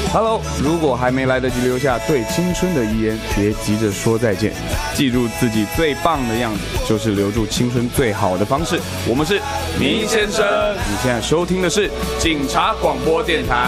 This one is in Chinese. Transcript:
Hello， 如果还没来得及留下对青春的遗言，别急着说再见。记住自己最棒的样子，就是留住青春最好的方式。我们是明先生，你现在收听的是警察广播电台。